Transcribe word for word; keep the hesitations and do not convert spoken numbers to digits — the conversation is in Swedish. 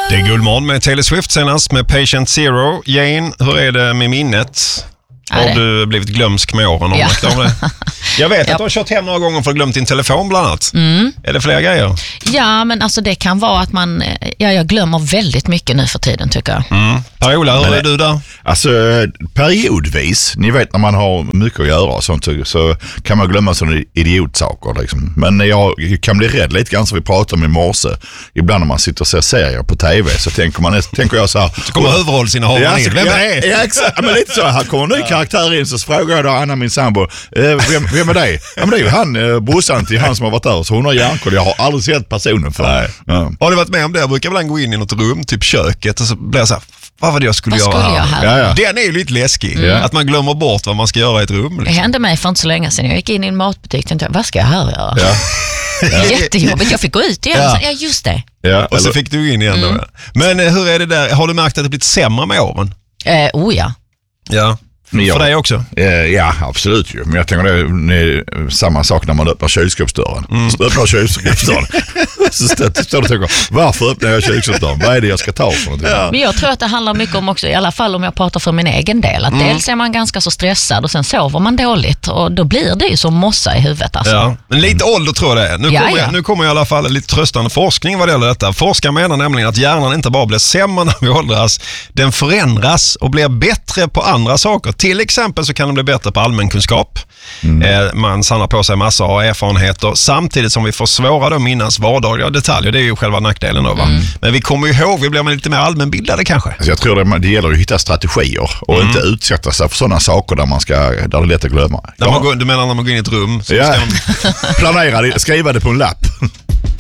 Det är Guldmorgon med Taylor Swift senast med Patient Zero. Jane, hur är det med minnet? Har ja, du blivit glömsk med åren? Ja. Det? Jag vet att ja. du har kört hem några gånger för att glömt din telefon bland annat. Mm. Är det fler grejer? Ja, men alltså det kan vara att man... Ja, jag glömmer väldigt mycket nu för tiden tycker jag. Mm. Per-Ola, hur är du där? Alltså periodvis, ni vet när man har mycket att göra och sånt, så kan man glömma sådana idiotsaker liksom. Men jag kan bli rädd lite grann som vi pratade om i morse. Ibland när man sitter och ser serier på tv så tänker, man, tänker jag så här... Så kommer huvudrollsinnehavaren ja, in. Vem är det? Ja, exakt. Men lite så, här kommer en ny karaktär in, så frågar jag då Anna, min sambo, eh, vem, vem är det? Ja, men det är ju han, eh, brorsan till han som har varit där, så hon har hjärnkoll. Jag har aldrig sett personen för. Ja. Har du varit med om det? Jag brukar väl gå in i något rum, typ köket, och så blir jag så här, vad var det jag skulle vad göra skulle jag här? här? Ja, ja. Den är ju lite läskig, mm. att man glömmer bort vad man ska göra i ett rum. Liksom. Det hände mig för inte så länge sedan. Jag gick in i en matbutik och tänkte, vad ska jag här göra? Ja. Ja. Jättejobbigt. Jag fick gå ut igen. Ja, ja just det. Ja, och så fick du in igen mm. då. Men hur är det där? Har du märkt att det blivit sämre med åren? Eh, oh ja. Ja. För ja, dig också? Eh, ja, absolut ju. Men jag tänker det är samma sak när man öppnar kylskåpsdörren. Mm. Så öppnar kylskåpsdörren. Så står du och tänker, varför öppnar jag kylskåpsdörren? Vad är det jag ska ta för någonting? Ja. Men jag tror att det handlar mycket om också, i alla fall om jag pratar för min egen del, att mm. dels är man ganska så stressad och sen sover man dåligt och då blir det ju som mossa i huvudet. Alltså. Ja. Men lite ålder tror jag det är. Nu, ja, kommer, ja. nu kommer i alla fall lite tröstande forskning vad det gäller detta. Forskare menar nämligen att hjärnan inte bara blir sämre när vi åldras, den förändras och blir bättre på andra saker. Till exempel så kan den bli bättre på allmänkunskap. Mm. Eh, man samlar på sig massor av erfarenheter samtidigt som vi får svårare att minnas vardagliga detaljer. Det är ju själva nackdelen då, va? Mm. Men vi kommer ju ihåg, vi blir lite mer allmänbildade kanske. Alltså jag tror det, det gäller att hitta strategier och mm. inte utsätta sig för sådana saker där man ska, där det är lätt att glömma. När man går, du menar när man går in i ett rum? Så ja. ska man... Planera det, skriva det på en lapp.